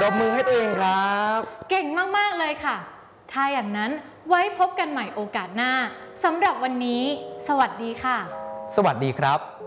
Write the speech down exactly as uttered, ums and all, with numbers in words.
ปรบมือให้ตัวเองครับเก่งมากๆเลยค่ะถ้าอย่างนั้นไว้พบกันใหม่โอกาสหน้าสำหรับวันนี้สวัสดีค่ะสวัสดีครับ